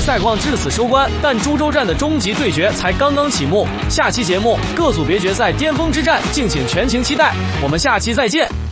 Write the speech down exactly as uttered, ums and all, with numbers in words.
赛况至此收官，但株洲站的终极对决才刚刚起幕。下期节目各组别决赛巅峰之战，敬请全情期待。我们下期再见。